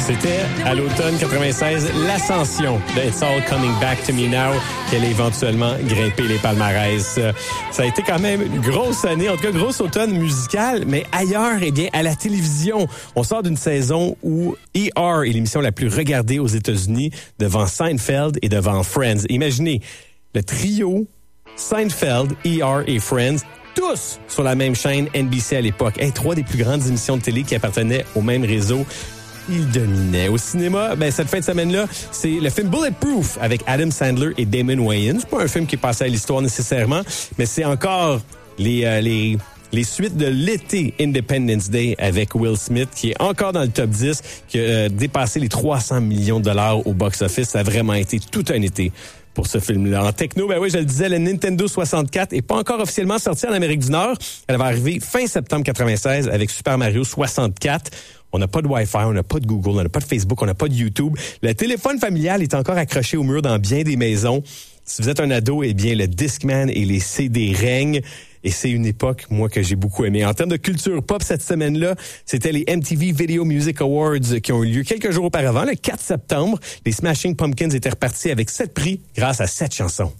C'était à l'automne 96 l'ascension de It's All Coming Back to Me Now qu'elle a éventuellement grimpé les palmarès. Ça a été quand même une grosse année, en tout cas grosse automne musicale, mais ailleurs, eh bien à la télévision. On sort d'une saison où ER est l'émission la plus regardée aux États-Unis devant Seinfeld et devant Friends. Imaginez le trio Seinfeld, ER et Friends, tous sur la même chaîne NBC à l'époque. Trois des plus grandes émissions de télé qui appartenaient au même réseau. Ils dominaient. Au cinéma, cette fin de semaine-là, c'est le film Bulletproof avec Adam Sandler et Damon Wayans. C'est pas un film qui est passé à l'histoire nécessairement, mais c'est encore les suites de l'été Independence Day avec Will Smith, qui est encore dans le top 10, qui a dépassé les 300 millions de dollars au box-office. Ça a vraiment été tout un été pour ce film-là. En techno, je le disais, le Nintendo 64 est pas encore officiellement sorti en Amérique du Nord. Elle va arriver fin septembre 96 avec Super Mario 64. On n'a pas de Wi-Fi, on n'a pas de Google, on n'a pas de Facebook, on n'a pas de YouTube. Le téléphone familial est encore accroché au mur dans bien des maisons. Si vous êtes un ado, eh bien, le Discman et les CD règnent. Et c'est une époque, moi, que j'ai beaucoup aimé. En termes de culture pop, cette semaine-là, c'était les MTV Video Music Awards qui ont eu lieu quelques jours auparavant. Le 4 septembre, les Smashing Pumpkins étaient repartis avec 7 prix grâce à 7 chansons.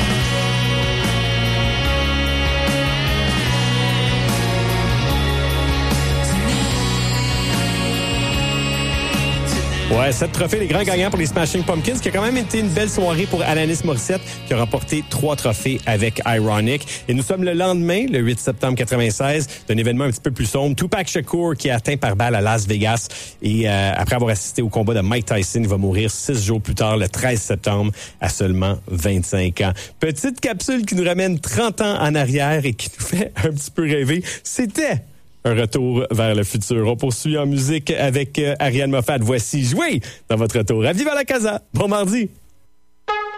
Ouais, 7 trophées, les grands gagnants pour les Smashing Pumpkins, qui a quand même été une belle soirée pour Alanis Morissette, qui a remporté 3 trophées avec Ironic. Et nous sommes le lendemain, le 8 septembre 96, d'un événement un petit peu plus sombre. Tupac Shakur, qui est atteint par balle à Las Vegas. Et après avoir assisté au combat de Mike Tyson, il va mourir 6 jours plus tard, le 13 septembre, à seulement 25 ans. Petite capsule qui nous ramène 30 ans en arrière et qui nous fait un petit peu rêver. C'était un retour vers le futur. On poursuit en musique avec Ariane Moffat. Voici Jouer dans votre retour à Viva la Casa. Bon mardi!